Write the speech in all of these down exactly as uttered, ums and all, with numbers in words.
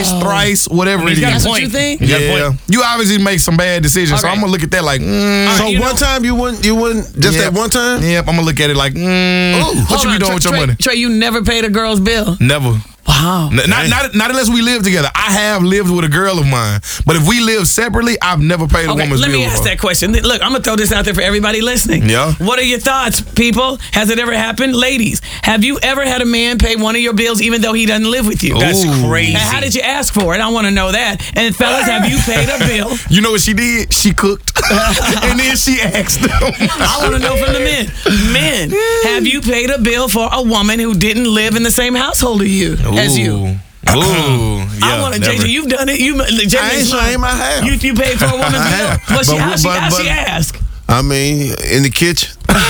twice, thrice, whatever it is. That's what you think? Yeah, Yeah. you obviously make some bad decisions, so Okay. I'm gonna look at that like. Mm, So you one know- time you wouldn't, you wouldn't, just Yep. that one time? Yep, I'm gonna look at it like, mm, what Hold you be on, doing Trey, with your Trey, money? Trey, you never paid a girl's bill? Never. Wow. N- Not, not, not unless we live together. I have lived with a girl of mine, but if we live separately, I've never paid a Okay, woman's let bill me ask before. that question. Look, I'm gonna throw this out there for everybody listening. Yeah. What are your thoughts, people? Has it ever happened, ladies? Have you ever had a man pay one of your bills even though he doesn't live with you? That's Ooh. crazy. And how did you ask for it? I want to know that. And fellas, have you paid a bill? You know what she did? She cooked, and then she asked them. I want to know from the men. Men, have you paid a bill for a woman who didn't live in the same household as you? As you? Ooh, yeah, I want to, never. J J, you've done it. You, J J, I ain't saying I have. You, you paid for a woman's I bill. have. But she, But- how she, but- how she but- asked? I mean, in the kitchen.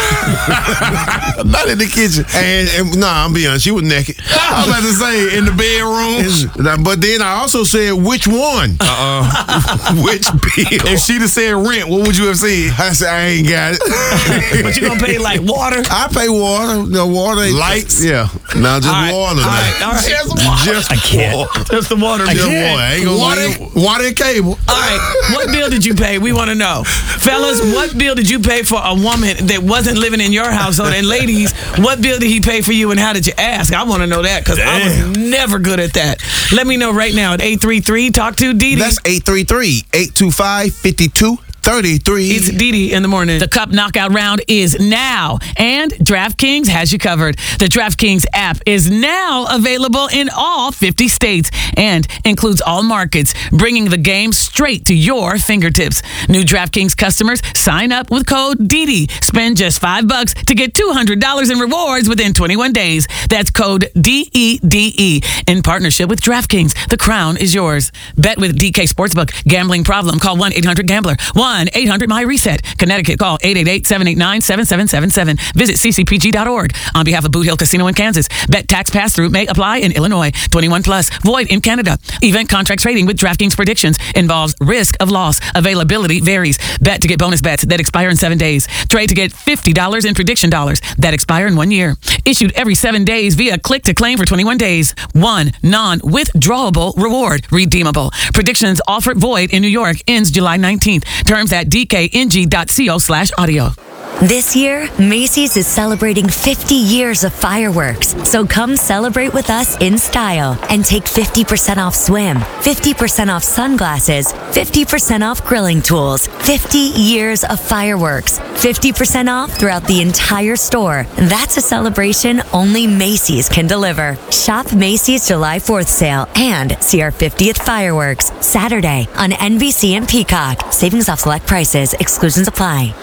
Not in the kitchen. And, and no, I'm being honest, she was naked. I was about to say in the bedroom. But then I also said, which one? Uh-uh. Which bill? If she'd have said rent, what would you have said? I said, I ain't got it. But you gonna pay like water? I pay water. No water. ain't- Lights? Yeah. No, just All right, water. all now. right, all right. Just water. Just the water Just bill. water. I ain't gonna Water, leave- water and cable. All right, what bill did you pay? We want to know. Fellas, what bill did you pay for a woman that wasn't living in your household? And ladies, what bill did he pay for you and how did you ask? I want to know that because I was never good at that. Let me know right now at eight three three talk to Dee Dee. That's eight three three, eight two five, five two three three. It's Dee Dee in the morning. The Cup Knockout Round is now, and DraftKings has you covered. The DraftKings app is now available in all fifty states and includes all markets, bringing the game straight to your fingertips. New DraftKings customers sign up with code D D. Spend just five bucks to get two hundred dollars in rewards within twenty-one days. That's code D E D E in partnership with DraftKings. The crown is yours. Bet with D K Sportsbook. Gambling problem? Call one eight hundred gambler. one eight hundred my reset. Connecticut, call eight eight eight, seven eight nine, seven seven seven seven. Visit c c p g dot org. On behalf of Boot Hill Casino in Kansas, bet tax pass-through may apply in Illinois. twenty-one plus, void in Canada. Event contract trading with DraftKings predictions involves risk of loss. Availability varies. Bet to get bonus bets that expire in seven days. Trade to get fifty dollars in prediction dollars that expire in one year. Issued every seven days via click to claim for twenty-one days. One non-withdrawable reward. Redeemable. Predictions offered void in New York. Ends July nineteenth. Terms at d k n g dot co slash audio. This year, Macy's is celebrating fifty years of fireworks. So come celebrate with us in style and take fifty percent off swim, fifty percent off sunglasses, fifty percent off grilling tools, fifty years of fireworks, fifty percent off throughout the entire store. That's a celebration only Macy's can deliver. Shop Macy's July fourth sale and see our fiftieth fireworks Saturday on N B C and Peacock. Savings off select prices. Exclusions apply.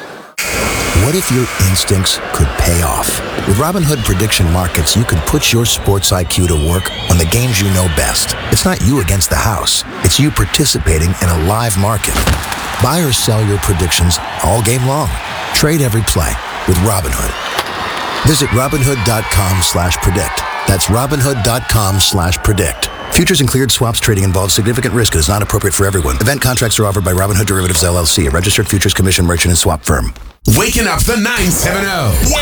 What if your instincts could pay off? With Robinhood Prediction Markets, you can put your sports I Q to work on the games you know best. It's not you against the house. It's you participating in a live market. Buy or sell your predictions all game long. Trade every play with Robinhood. Visit Robinhood.com slash predict. That's Robinhood.com slash predict. Futures and cleared swaps trading involves significant risk and is not appropriate for everyone. Event contracts are offered by Robinhood Derivatives, L L C, a registered futures commission merchant and swap firm. Waking up the nine seven zero.